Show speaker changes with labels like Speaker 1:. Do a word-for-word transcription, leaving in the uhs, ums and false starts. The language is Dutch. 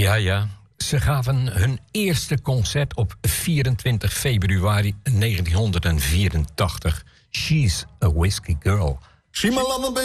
Speaker 1: Ja, ja. Ze gaven hun eerste concert op vierentwintig februari negentienhonderdvierentachtig. She's a Whiskey Girl.